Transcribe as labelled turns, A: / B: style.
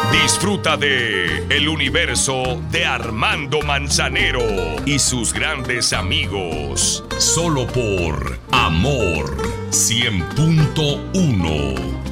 A: Disfruta de El universo de Armando Manzanero y sus grandes amigos. Solo por Amor 100.1.